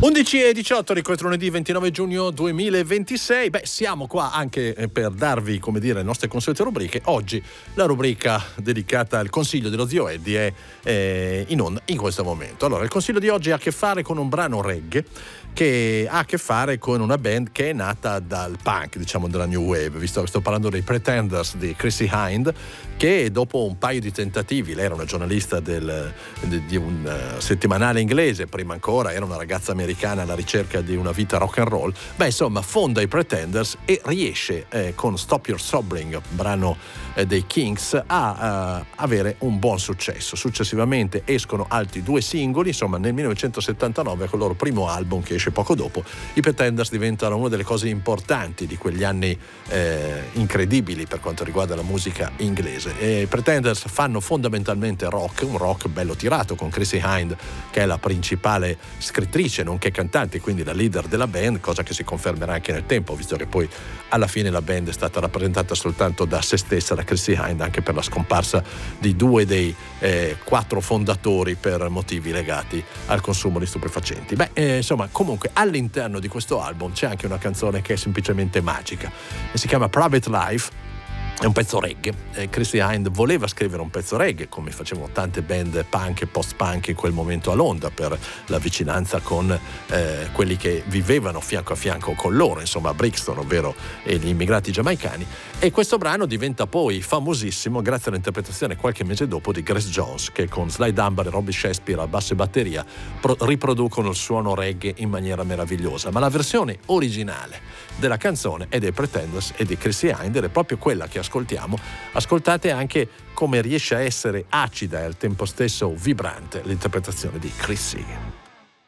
11:18 di questo lunedì 29 giugno 2026. Siamo qua anche per darvi, come dire, le nostre consuete rubriche. Oggi la rubrica dedicata al consiglio dello zio Eddie è in onda in questo momento. Allora, il consiglio di oggi ha a che fare con un brano reggae che ha a che fare con una band che è nata dal punk, diciamo della New Wave, visto che sto parlando dei Pretenders di Chrissie Hynde, che dopo un paio di tentativi, lei era una giornalista di un settimanale inglese, prima ancora era una ragazza americana alla ricerca di una vita rock and roll, fonda i Pretenders e riesce con Stop Your Sobbing, brano dei Kings, a avere un buon successo. Successivamente escono altri 2 singoli, insomma nel 1979 con il loro primo album che esce poco dopo, i Pretenders diventano una delle cose importanti di quegli anni incredibili per quanto riguarda la musica inglese. I Pretenders fanno fondamentalmente rock, un rock bello tirato, con Chrissie Hynde che è la principale scrittrice nonché cantante, quindi la leader della band, cosa che si confermerà anche nel tempo, visto che poi alla fine la band è stata rappresentata soltanto da se stessa, da Chrissie Hynde, anche per la scomparsa di 2 dei 4 fondatori per motivi legati al consumo di stupefacenti. Insomma, comunque all'interno di questo album c'è anche una canzone che è semplicemente magica e si chiama Private Life. È un pezzo reggae. Chrissie Hynde voleva scrivere un pezzo reggae, come facevano tante band punk e post-punk in quel momento a Londra, per la vicinanza con quelli che vivevano fianco a fianco con loro, insomma a Brixton, ovvero gli immigrati giamaicani. E questo brano diventa poi famosissimo grazie all'interpretazione qualche mese dopo di Grace Jones, che con Sly Dunbar e Robbie Shakespeare a basso e batteria riproducono il suono reggae in maniera meravigliosa. Ma la versione originale della canzone è dei Pretenders e di Chrissie Hynde, ed è proprio quella che ascoltiamo. Ascoltate anche come riesce a essere acida e al tempo stesso vibrante l'interpretazione di Chrissie.